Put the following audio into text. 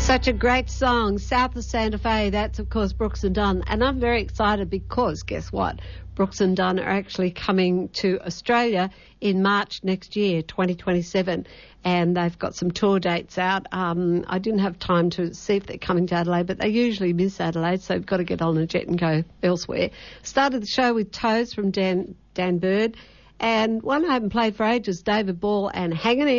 Such a great song, South of Santa Fe. That's, of course, Brooks and Dunn. And I'm very excited because, guess what? Brooks and Dunn are actually coming to Australia in March next year, 2027. And they've got some tour dates out. I didn't have time to see if they're coming to Adelaide, but they usually miss Adelaide, so you've got to get on a jet and go elsewhere. Started the show with Toes from Dan Bird. And one I haven't played for ages, David Ball, and Hanging In.